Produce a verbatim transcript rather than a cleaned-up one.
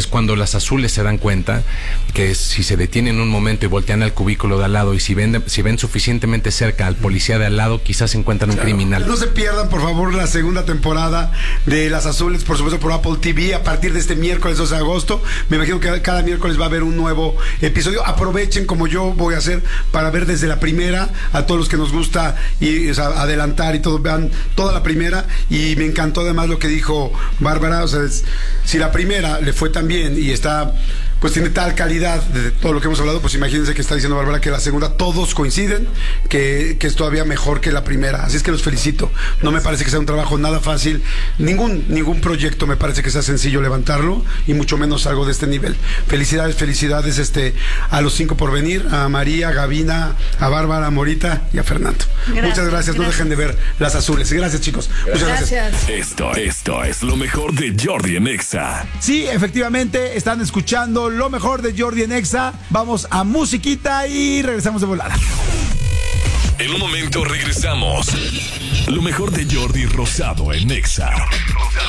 Entonces, cuando las azules se dan cuenta que si se detienen un momento y voltean al cubículo de al lado y si ven, si ven suficientemente cerca al policía de al lado, quizás encuentran un claro. criminal. No se pierdan, por favor, la segunda temporada de Las Azules, por supuesto, por Apple T V, a partir de este miércoles doce de agosto. Me imagino que cada miércoles va a haber un nuevo episodio. Aprovechen, como yo voy a hacer, para ver desde la primera, a todos los que nos gusta y, o sea, adelantar y todo, vean toda la primera. Y me encantó además lo que dijo Bárbara. O sea, es, si la primera le fue tan bien y está, pues tiene tal calidad de todo lo que hemos hablado, pues imagínense que está diciendo Bárbara que la segunda todos coinciden que, que es todavía mejor que la primera. Así es que los felicito. No me parece que sea un trabajo nada fácil. Ningún, ningún proyecto me parece que sea sencillo levantarlo, y mucho menos algo de este nivel. Felicidades, felicidades este, a los cinco por venir, a María, a Gavina, a Bárbara, a Morita y a Fernando. Gracias, Muchas gracias. gracias. No dejen de ver Las Azules. Gracias, chicos. Muchas gracias. gracias. Esto, esto es lo mejor de Jordi en Exa. Sí, efectivamente, están escuchando lo mejor de Jordi en Exa. Vamos a musiquita y regresamos de volada. En un momento regresamos. Lo mejor de Jordi Rosado en Exa.